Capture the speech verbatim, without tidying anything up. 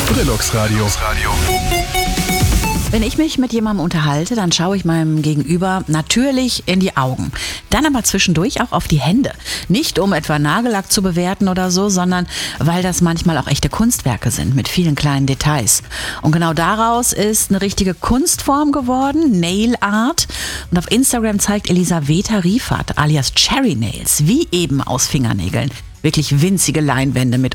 Brillux Radio. Wenn ich mich mit jemandem unterhalte, dann schaue ich meinem Gegenüber natürlich in die Augen. Dann aber zwischendurch auch auf die Hände. Nicht um etwa Nagellack zu bewerten oder so, sondern weil das manchmal auch echte Kunstwerke sind mit vielen kleinen Details. Und genau daraus ist eine richtige Kunstform geworden, Nail Art. Und auf Instagram zeigt Elisaveta Riefert alias Cherry Nails, wie eben aus Fingernägeln, wirklich winzige Leinwände mit